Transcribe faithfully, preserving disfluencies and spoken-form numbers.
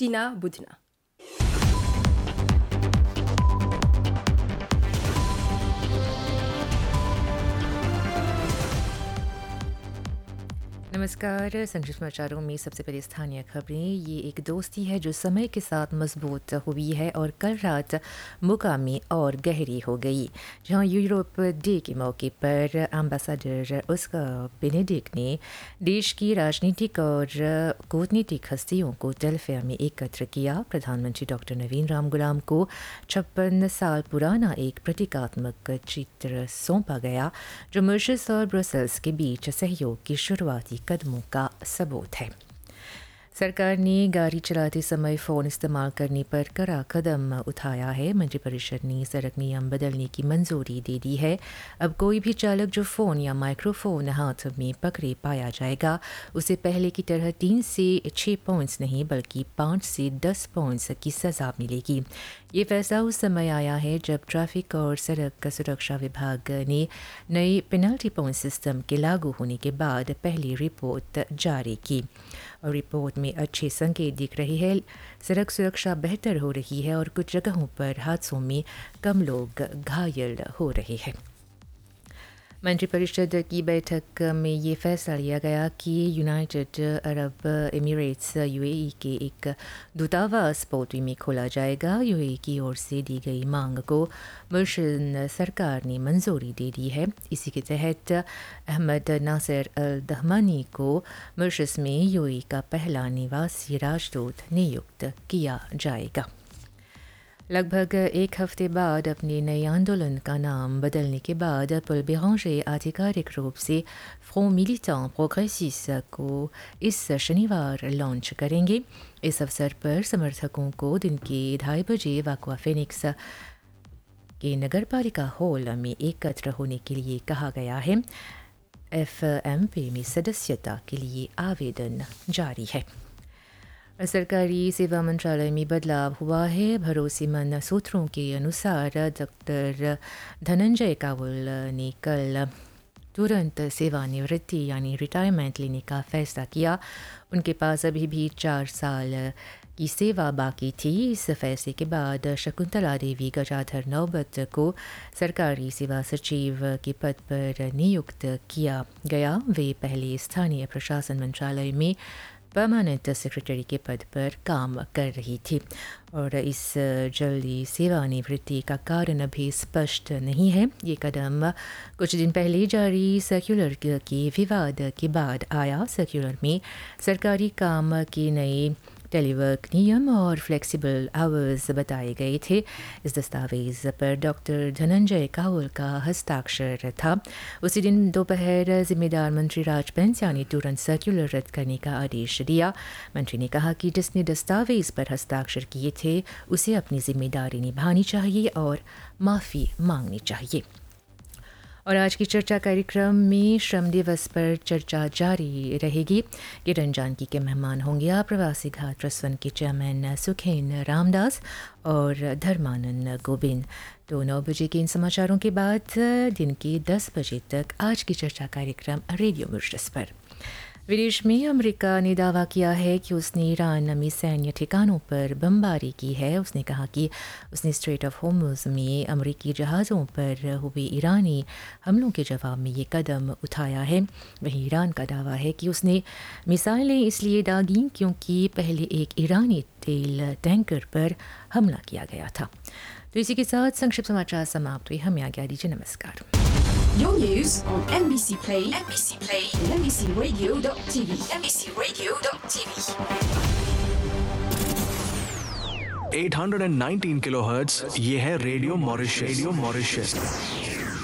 टीना बुधना। नमस्कार। संक्षिप्त समाचारों में सबसे पहले स्थानीय खबरें। ये एक दोस्ती है जो समय के साथ मजबूत हुई है और कल रात मुकामी और गहरी हो गई, जहां यूरोप डे के मौके पर एम्बेसडर उसका बेनेडिक्ट ने देश की राजनीतिक और कूटनीतिक हस्तियों को डेल्फिया में एकत्र किया। प्रधानमंत्री डॉक्टर नवीन राम गुलाम को छप्पन साल पुराना एक प्रतीकात्मक चित्र सौंपा गया, जो मॉरिशस और ब्रसेल्स के बीच सहयोग की शुरुआती कदमों का सबूत है। सरकार ने गाड़ी चलाते समय फ़ोन इस्तेमाल करने पर कड़ा कदम उठाया है। मंत्रिपरिषद ने सड़क नियम बदलने की मंजूरी दे दी है। अब कोई भी चालक जो फ़ोन या माइक्रोफोन हाथ में पकड़े पाया जाएगा, उसे पहले की तरह तीन से छः पॉइंट्स नहीं बल्कि पाँच से दस पॉइंट्स की सज़ा मिलेगी। ये फैसला उस समय आया है जब ट्रैफिक और सड़क सुरक्षा विभाग ने नए पेनल्टी पॉइंट सिस्टम के लागू होने के बाद पहली रिपोर्ट जारी की, और रिपोर्ट में अच्छे संकेत दिख रहे हैं। सड़क सुरक्षा बेहतर हो रही है और कुछ जगहों पर हादसों में कम लोग घायल हो रहे हैं। मंत्रिपरिषद की बैठक में ये फैसला लिया गया कि यूनाइटेड अरब एमिरेट्स यूएई के एक दूतावास पोल्ट्री में खोला जाएगा। यूएई की ओर से दी गई मांग को मॉरिशस सरकार ने मंजूरी दे दी है। इसी के तहत अहमद नासिर अल दहमानी को मॉरिशस में यूएई का पहला निवासी राजदूत नियुक्त किया जाएगा। लगभग एक हफ्ते बाद अपने नए आंदोलन का नाम बदलने के बाद पॉल बेरांगे आधिकारिक रूप से फ्रंट मिलिटेंट प्रोग्रेसिस्ट को इस शनिवार लॉन्च करेंगे। इस अवसर पर समर्थकों को दिन के ढाई बजे वाकवा फिनिक्स के नगरपालिका हॉल में एकत्र होने के लिए कहा गया है। एफ एम पी में सदस्यता के लिए आवेदन जारी है। सरकारी सेवा मंत्रालय में बदलाव हुआ है। भरोसेमंद सूत्रों के अनुसार डॉक्टर धनंजय कावल ने कल तुरंत सेवानिवृत्ति यानी रिटायरमेंट लेने का फैसला किया। उनके पास अभी भी चार साल की सेवा बाकी थी। इस फैसले के बाद शकुंतला देवी गजाधर नौबत को सरकारी सेवा सचिव के पद पर नियुक्त किया गया। वे पहले स्थानीय प्रशासन मंत्रालय में परमानेंट सेक्रेटरी के पद पर काम कर रही थी, और इस जल्दी सेवानिवृत्ति का कारण अभी स्पष्ट नहीं है। ये कदम कुछ दिन पहले जारी सर्कुलर के विवाद के बाद आया। सर्कुलर में सरकारी काम के नए टेलीवर्क नियम और फ्लेक्सिबल आवर्स बताए गए थे। इस दस्तावेज पर डॉक्टर धनंजय कावल का हस्ताक्षर था। उसी दिन दोपहर जिम्मेदार मंत्री राज पेंसिया ने तुरंत सर्कुलर रद्द करने का आदेश दिया। मंत्री ने कहा कि जिसने दस्तावेज पर हस्ताक्षर किए थे उसे अपनी जिम्मेदारी निभानी चाहिए और माफ़ी मांगनी चाहिए। और आज की चर्चा कार्यक्रम में श्रम दिवस पर चर्चा जारी रहेगी। किरण जानकी के मेहमान होंगे प्रवासी घाट ट्रस्ट फंड के चेयरमैन सुखेन रामदास और धर्मानंद गोविंद। तो नौ बजे के इन समाचारों के बाद दिन के दस बजे तक आज की चर्चा कार्यक्रम रेडियो मॉरिशस पर। विदेश में अमेरिका ने दावा किया है कि उसने ईरान में सैन्य ठिकानों पर बमबारी की है। उसने कहा कि उसने स्ट्रेट ऑफ होर्मुज़ में अमेरिकी जहाज़ों पर हुए ईरानी हमलों के जवाब में ये कदम उठाया है। वहीं ईरान का दावा है कि उसने मिसाइलें इसलिए दागी क्योंकि पहले एक ईरानी तेल टैंकर पर हमला किया गया था। तो इसी के साथ संक्षिप्त समाचार समाप्त हुए। हमें आज्ञा दीजिए। नमस्कार। Your news on M B C Play, M B C Play, and M B C Radio dot T V, M B C Radio dot T V. आठ सौ उन्नीस किलोहर्ट्ज़, ये है रेडियो मॉरिशस। Radio Mauritius.